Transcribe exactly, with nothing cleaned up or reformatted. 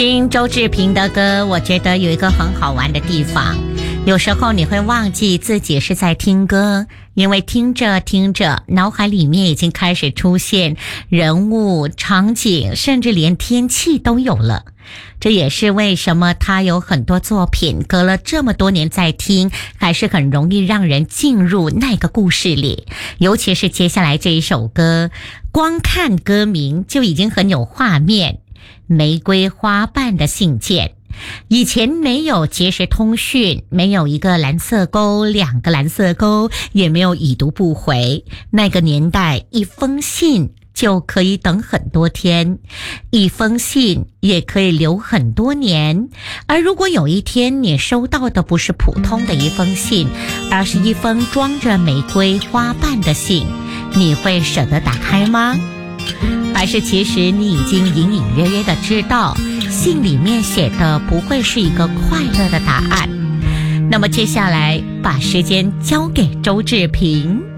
听周志平的歌，我觉得有一个很好玩的地方，有时候你会忘记自己是在听歌，因为听着听着，脑海里面已经开始出现人物、场景，甚至连天气都有了。这也是为什么他有很多作品隔了这么多年再听，还是很容易让人进入那个故事里。尤其是接下来这一首歌，光看歌名就已经很有画面，玫瑰花瓣的信件。以前没有即时通讯，没有一个蓝色勾，两个蓝色勾，也没有已读不回。那个年代，一封信就可以等很多天，一封信也可以留很多年。而如果有一天你收到的不是普通的一封信，而是一封装着玫瑰花瓣的信，你会舍得打开吗？还是其实你已经隐隐约约的知道，信里面写的不会是一个快乐的答案？那么接下来把时间交给周志平。